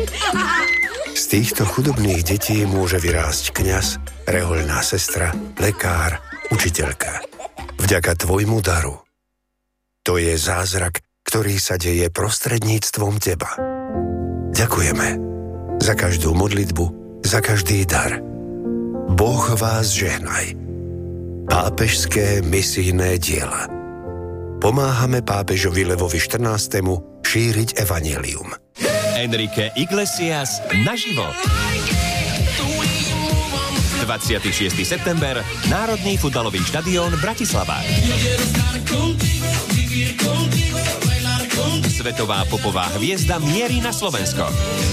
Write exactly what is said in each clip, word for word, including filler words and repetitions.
Z týchto chudobných detí môže vyrásť kňaz, rehoľná sestra, lekár, učiteľka. Vďaka tvojmu daru. To je zázrak, ktorý sa deje prostredníctvom teba. Ďakujeme za každú modlitbu, za každý dar. Boh vás žehnaj. Pápežské misijné diela. Pomáhame pápežovi Levovi štrnástemu šíriť evanjelium. Enrique Iglesias naživo. dvadsiateho šiesteho september, Národný futbalový štadión Bratislava. Svetová popová hviezda mierí na Slovensko.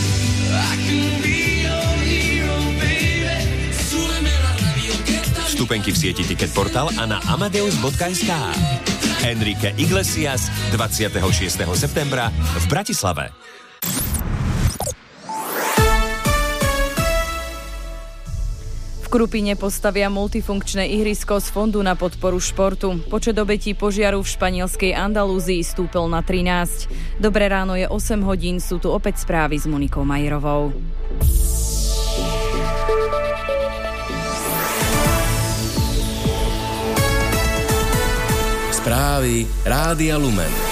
Vstupenky v sieti Ticketportal a na amadeus bodka es ká. Enrique Iglesias dvadsiateho šiesteho septembra v Bratislave. V Krupine postavia multifunkčné ihrisko z Fondu na podporu športu. Počet obetí požiaru v španielskej Andalúzii stúpol na trinásť. Dobré ráno, je osem hodín, sú tu opäť správy s Monikou Majerovou. Správy Rádia Lumen.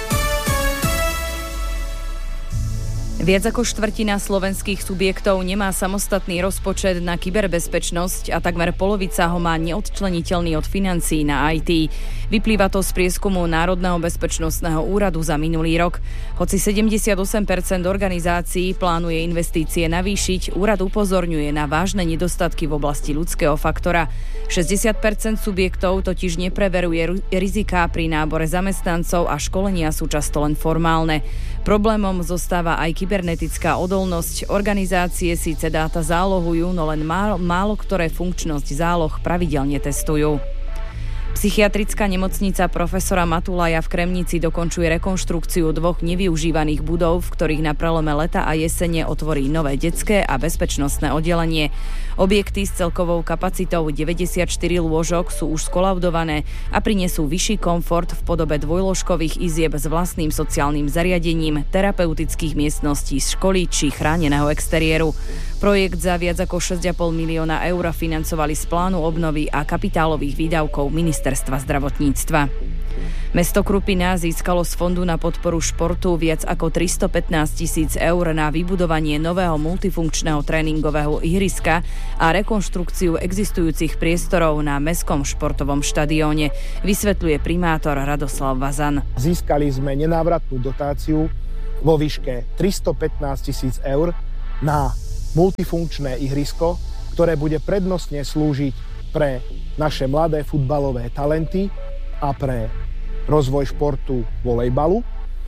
Viac ako štvrtina slovenských subjektov nemá samostatný rozpočet na kyberbezpečnosť a takmer polovica ho má neodčleniteľný od financií na í té. Vyplýva to z prieskumu Národného bezpečnostného úradu za minulý rok. Hoci sedemdesiatosem percent organizácií plánuje investície navýšiť, úrad upozorňuje na vážne nedostatky v oblasti ľudského faktora. šesťdesiat percent subjektov totiž nepreveruje riziká pri nábore zamestnancov a školenia sú často len formálne. Problémom zostáva aj kybernetická odolnosť. Organizácie síce dáta zálohujú, no len málo, málo ktoré funkčnosť záloh pravidelne testujú. Psychiatrická nemocnica profesora Matulaja v Kremnici dokončuje rekonštrukciu dvoch nevyužívaných budov, v ktorých na prelome leta a jesene otvorí nové detské a bezpečnostné oddelenie. Objekty s celkovou kapacitou deväťdesiatštyri lôžok sú už skolaudované a prinesú vyšší komfort v podobe dvojlôžkových izieb s vlastným sociálnym zariadením, terapeutických miestností z školy či chráneného exteriéru. Projekt za viac ako šesť a pol milióna eur financovali z plánu obnovy a kapitálových výdavkov Ministerstva zdravotníctva. Mesto Krupina získalo z Fondu na podporu športu viac ako tristopätnásť tisíc eur na vybudovanie nového multifunkčného tréningového ihriska a rekonštrukciu existujúcich priestorov na mestskom športovom štadióne, vysvetľuje primátor Radoslav Vazan. Získali sme nenávratnú dotáciu vo výške tristopätnásť tisíc eur na multifunkčné ihrisko, ktoré bude prednostne slúžiť pre naše mladé futbalové talenty a pre rozvoj športu volejbalu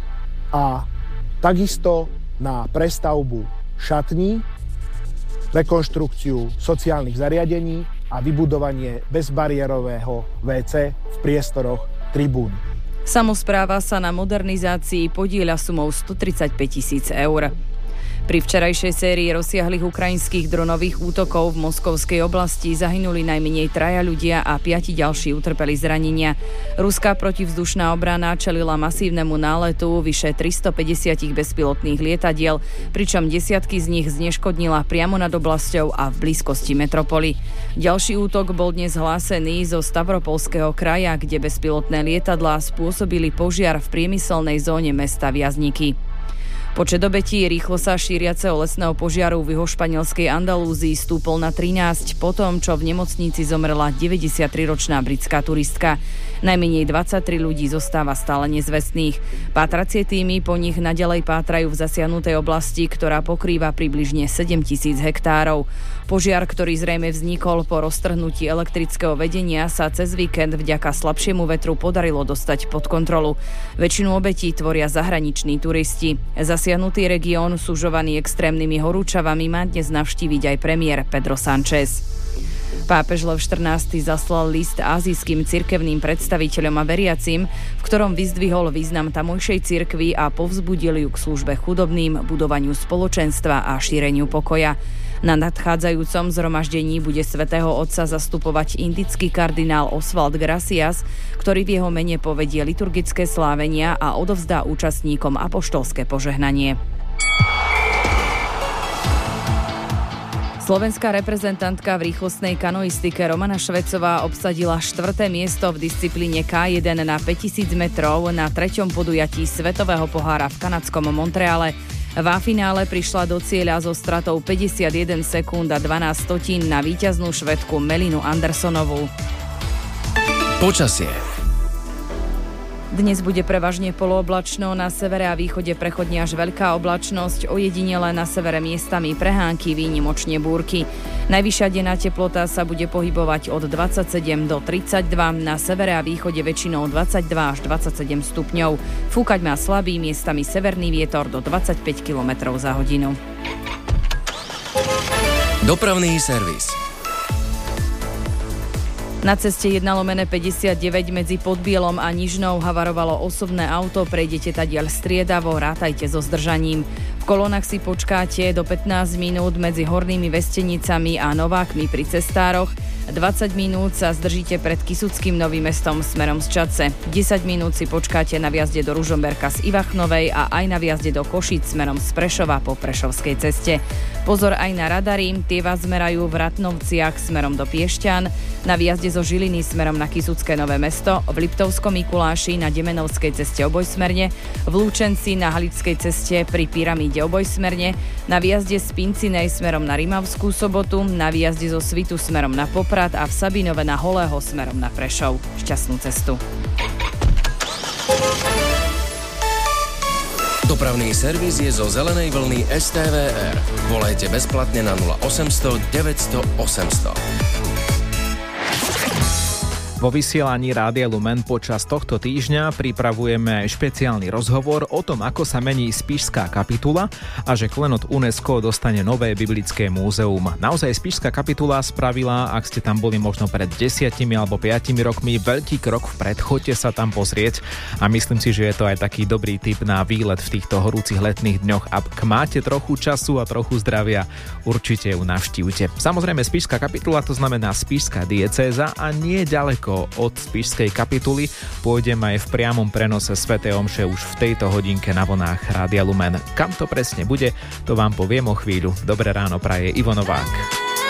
a takisto na prestavbu šatní, rekonštrukciu sociálnych zariadení a vybudovanie bezbariérového vé cé v priestoroch tribún. Samospráva sa na modernizácii podieľa sumou stotridsaťpäť tisíc eur. Pri včerajšej sérii rozsiahlych ukrajinských dronových útokov v Moskovskej oblasti zahynuli najmenej traja ľudia a piati ďalší utrpeli zranenia. Ruská protivzdušná obrana čelila masívnemu náletu vyše tristopäťdesiat bezpilotných lietadiel, pričom desiatky z nich zneškodnila priamo nad oblasťou a v blízkosti metropoly. Ďalší útok bol dnes hlásený zo Stavropolského kraja, kde bezpilotné lietadlá spôsobili požiar v priemyselnej zóne mesta Viazniky. Počet obetí rýchlo sa šíriaceho lesného požiaru v juhošpanielskej Andalúzii stúpol na trinásť po tom, čo v nemocnici zomrela deväťdesiatriročná britská turistka. Najmenej dvadsaťtri ľudí zostáva stále nezvestných. Pátracie týmy po nich naďalej pátrajú v zasiahnutej oblasti, ktorá pokrýva približne sedemtisíc hektárov. Požiar, ktorý zrejme vznikol po roztrhnutí elektrického vedenia, sa cez víkend vďaka slabšiemu vetru podarilo dostať pod kontrolu. Väčšinu obetí tvoria zahraniční turisti. Zasiahnutý región, sužovaný extrémnymi horúčavami, má dnes navštíviť aj premiér Pedro Sánchez. Pápež Lev štrnásty zaslal list ázijským cirkevným predstaviteľom a veriacim, v ktorom vyzdvihol význam tamojšej cirkvi a povzbudil ju k službe chudobným, budovaniu spoločenstva a šíreniu pokoja. Na nadchádzajúcom zhromaždení bude svätého otca zastupovať indický kardinál Oswald Gracias, ktorý v jeho mene povedie liturgické slávenia a odovzdá účastníkom apoštolské požehnanie. Slovenská reprezentantka v rýchlostnej kanoistike Romana Švecová obsadila štvrté miesto v disciplíne ká jeden na päťtisíc metrov na treťom podujatí Svetového pohára v kanadskom Montreale. V finále prišla do cieľa so stratou päťdesiatjeden sekúnd a dvanásť stotín na víťaznú Švédku Melinu Andersonovú. Počasie. Dnes bude prevažne polooblačno, na severe a východe prechodne až veľká oblačnosť, ojedinele na severe miestami prehánky, výnimočne búrky. Najvyššia denná teplota sa bude pohybovať od dvadsaťsedem do tridsaťdva, na severe a východe väčšinou dvadsaťdva až dvadsaťsedem stupňov. Fúkať má slabý, miestami severný vietor do dvadsaťpäť kilometrov za hodinu. Dopravný servis. Na ceste jedna lomene päťdesiatdeväť medzi Podbielom a Nižnou havarovalo osobné auto, prejdete tadiaľ striedavo, rátajte so zdržaním. V kolónach si počkáte do pätnásť minút medzi Hornými Vestenicami a Novákmi pri cestároch. dvadsať minút sa zdržíte pred Kysuckým Novým Mestom smerom z Čadce. desať minút si počkáte na vjazde do Ružomberka z Ivachnovej a aj na vjazde do Košíc smerom z Prešova po Prešovskej ceste. Pozor aj na radary, tie vás zmerajú v Ratnovciach smerom do Piešťan, na výjazde zo Žiliny smerom na Kysucké Nové Mesto, v Liptovskom Mikuláši na Demenovskej ceste obojsmerne, v Lúčenci na Haličskej ceste pri pyramíde obojsmerne, na výjazde z Pincinej smerom na Rimavskú Sobotu, na výjazde zo Svitu smerom na Poprad a v Sabinove na Holého smerom na Prešov. Šťastnú cestu. Dopravný servis je zo zelenej vlny es té vé er. Volajte bezplatne na nula osemsto deväťsto osemsto. Vo vysielaní Rádia Lumen počas tohto týždňa pripravujeme špeciálny rozhovor o tom, ako sa mení Spišská kapitula a že klenot UNESCO dostane nové biblické múzeum. Naozaj Spišská kapitula spravila, ak ste tam boli možno pred desiatimi alebo piatimi rokmi, veľký krok vpred, choďte sa tam pozrieť a myslím si, že je to aj taký dobrý tip na výlet v týchto horúcich letných dňoch. Ak máte trochu času a trochu zdravia, určite ju navštívte. Samozrejme Spišská kapitula, to znamená Spišská diecéza a nie ďaleko od Spišskej kapituly pôjdem aj v priamom prenose svätej omše už v tejto hodinke na vlnách Rádia Lumen. Kam to presne bude, to vám poviem o chvíľu. Dobré ráno praje Ivo Novák.